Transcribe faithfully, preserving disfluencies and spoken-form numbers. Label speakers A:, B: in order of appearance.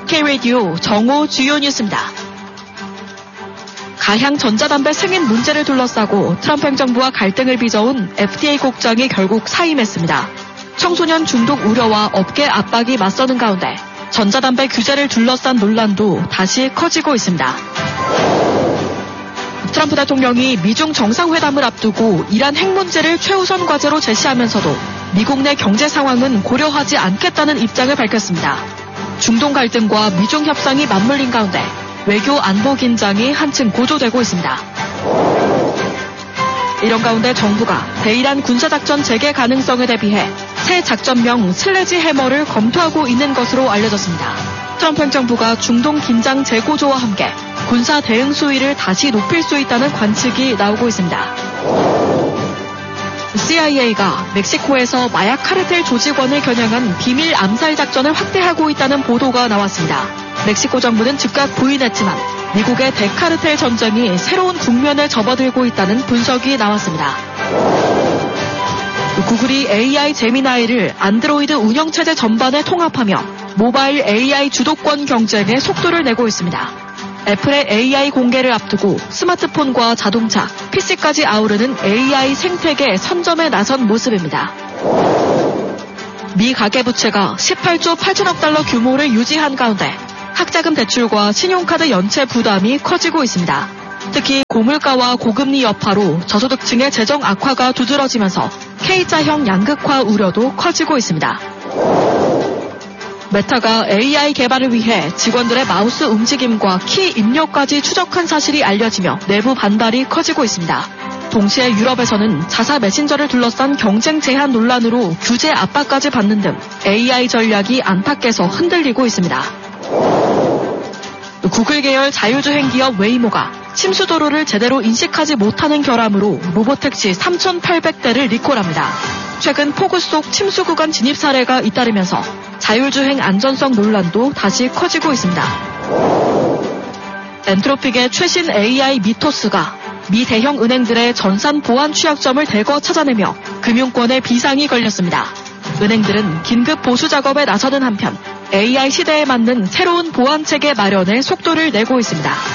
A: K-라디오 정오 주요 뉴스입니다. 가향 전자담배 승인 문제를 둘러싸고 트럼프 행정부와 갈등을 빚어온 에프디에이 국장이 결국 사임했습니다. 청소년 중독 우려와 업계 압박이 맞서는 가운데 전자담배 규제를 둘러싼 논란도 다시 커지고 있습니다. 트럼프 대통령이 미중 정상회담을 앞두고 이란 핵 문제를 최우선 과제로 제시하면서도 미국 내 경제 상황은 고려하지 않겠다는 입장을 밝혔습니다. 중동 갈등과 미중 협상이 맞물린 가운데 외교 안보 긴장이 한층 고조되고 있습니다. 이런 가운데 정부가 대이란 군사작전 재개 가능성에 대비해 새 작전명 슬래지 해머를 검토하고 있는 것으로 알려졌습니다. 트럼프 행정부가 중동 긴장 재고조와 함께 군사 대응 수위를 다시 높일 수 있다는 관측이 나오고 있습니다. 씨아이에이가 멕시코에서 마약 카르텔 조직원을 겨냥한 비밀 암살 작전을 확대하고 있다는 보도가 나왔습니다. 멕시코 정부는 즉각 부인했지만 미국의 대카르텔 전쟁이 새로운 국면에 접어들고 있다는 분석이 나왔습니다. 구글이 에이아이 제미나이를 안드로이드 운영체제 전반에 통합하며 모바일 에이아이 주도권 경쟁에 속도를 내고 있습니다. 애플의 에이아이 공개를 앞두고 스마트폰과 자동차, 피씨까지 아우르는 에이아이 생태계 선점에 나선 모습입니다. 미 가계부채가 십팔조 팔천억 달러 규모를 유지한 가운데 학자금 대출과 신용카드 연체 부담이 커지고 있습니다. 특히 고물가와 고금리 여파로 저소득층의 재정 악화가 두드러지면서 K자형 양극화 우려도 커지고 있습니다. 메타가 에이아이 개발을 위해 직원들의 마우스 움직임과 키 입력까지 추적한 사실이 알려지며 내부 반발이 커지고 있습니다. 동시에 유럽에서는 자사 메신저를 둘러싼 경쟁 제한 논란으로 규제 압박까지 받는 등 에이아이 전략이 안팎에서 흔들리고 있습니다. 구글 계열 자율주행 기업 웨이모가 침수도로를 제대로 인식하지 못하는 결함으로 로보택시 삼천팔백 대를 리콜합니다. 최근 폭우 속 침수 구간 진입 사례가 잇따르면서 자율주행 안전성 논란도 다시 커지고 있습니다. 엔트로픽의 최신 에이아이 미토스가 미 대형 은행들의 전산 보안 취약점을 대거 찾아내며 금융권에 비상이 걸렸습니다. 은행들은 긴급 보수 작업에 나서는 한편 에이아이 시대에 맞는 새로운 보안 체계 마련에 속도를 내고 있습니다.